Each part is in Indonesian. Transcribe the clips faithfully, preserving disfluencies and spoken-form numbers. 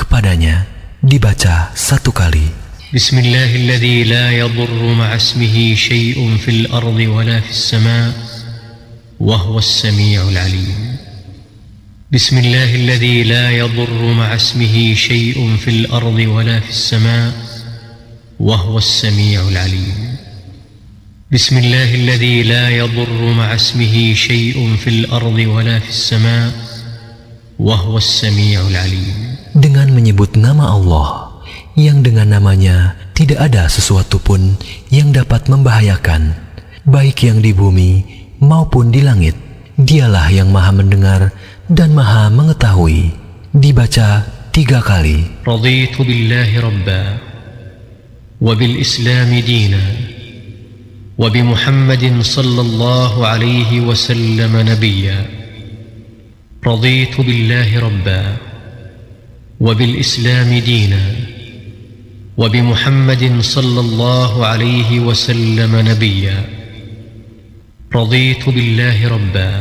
kepadanya, dibaca satu kali. Bismillahilladzi la yadurru ma'asmihi syai'un fil ardi wala fis sama' wa huwas sami'ul 'alim. Bismillahilladzi la yadurru ma'asmihi syai'un fil ardi wala fis sama' wa huwas sami'ul 'alim. Bismillahilladzi la yadurru ma'asmihi syai'un fil ardi wala fis sama' wa huwas sami'ul 'alim. Dengan menyebut nama Allah, yang dengan namanya tidak ada sesuatu pun yang dapat membahayakan, baik yang di bumi maupun di langit. Dialah yang maha mendengar dan maha mengetahui. Dibaca tiga kali. Raditu billahi rabba wa bil islami dina wa bi Muhammadin sallallahu alaihi wasallam nabiyya. Raditu billahi rabba wa bil islami dina wa bi Muhammadin sallallahu alaihi wasallam nabiyya. Raditu billahi rabba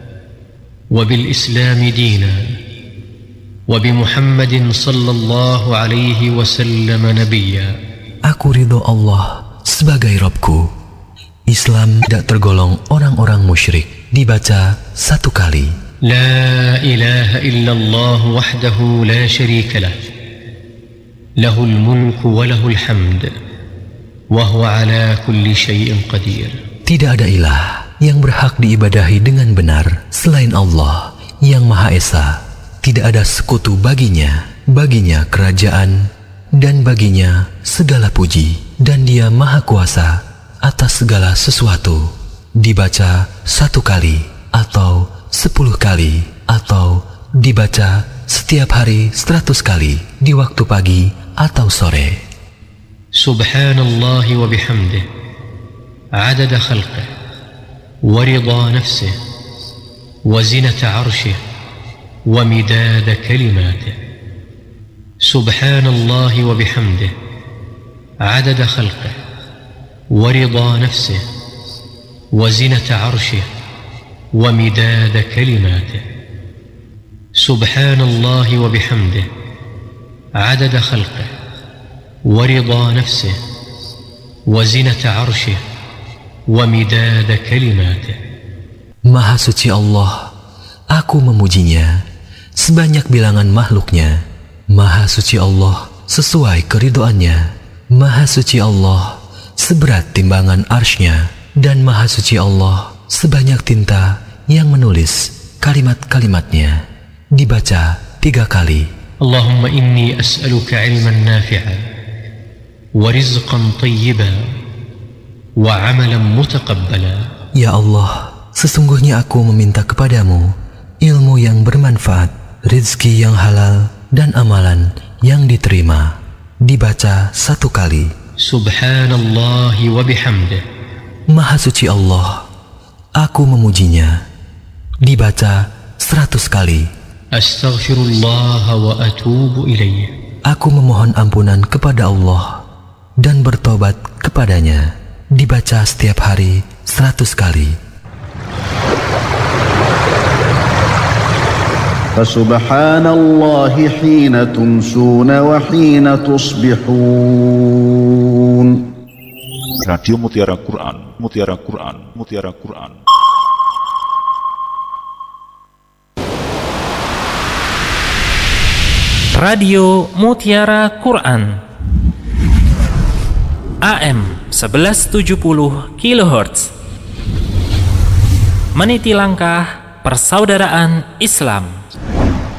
wa bil islami dina wa bi Muhammadin sallallahu alaihi wasallam nabiyya. Aku ridho Allah sebagai Rabbku. Islam tidak tergolong orang-orang musyrik. Dibaca satu kali. La ilaha illallah wahdahu la syarika lah. Lahul mulku wa lahul hamd wa huwa ala kulli syai'in qadir. Tidak ada ilah yang berhak diibadahi dengan benar selain Allah yang Maha Esa. Tidak ada sekutu baginya. Baginya kerajaan dan baginya segala puji, dan Dia Maha Kuasa atas segala sesuatu. Dibaca satu kali atau sepuluh kali, atau dibaca setiap hari seratus kali di waktu pagi atau sore. Subhanallah wa bihamdih adada khalqih wa rida nafsih wa zinata arshih wa midada kalimatih. Subhanallah wa bihamdih adada khalqih wa rida nafsih wa zinata arshih wa midada kalimatih. Subhanallah wa bihamdih adada khalqih wa rida nafsih wa zinata arshih wa midada kalimatih. Maha suci Allah, aku memujinya sebanyak bilangan makhluknya. Maha suci Allah sesuai keridhoannya. Maha suci Allah seberat timbangan arsy-Nya, dan Maha suci Allah sebanyak tinta yang menulis kalimat-kalimatnya. Dibaca tiga kali. Allahumma inni as'aluka ilman nafi'an wa rizqan tayyiban wa amalan mutaqabbala. Ya Allah, sesungguhnya aku meminta kepadamu ilmu yang bermanfaat, rezeki yang halal, dan amalan yang diterima. Dibaca satu kali. Subhanallah wa bihamdih. Maha suci Allah, aku memujinya. Dibaca seratus kali. Astaghfirullah wa atubu ilaih. Aku memohon ampunan kepada Allah dan bertobat kepadanya. Dibaca setiap hari seratus kali. Fasubhanallahi hina tumsuna wa hina tusbihun. Radio Mutiara Quran, Mutiara Quran, Mutiara Quran. Radio Mutiara Quran A M seribu tujuh puluh kilohertz. Meniti langkah persaudaraan Islam.